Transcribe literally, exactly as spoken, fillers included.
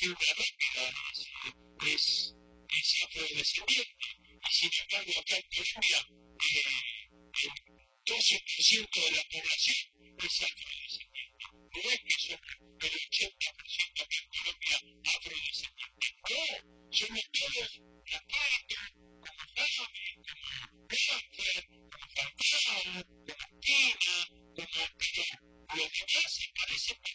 tiene una rápida, es, es, es afrodescendiente. Y sin embargo, acá en Colombia, eh, el doce por ciento de la población es afrodescendiente. No es que somos el ochenta por ciento acá en Colombia afrodescendientes. No, somos todos latinos, como Javi, como Rafa, como Falcao, como Tina, como pero los demás se parecen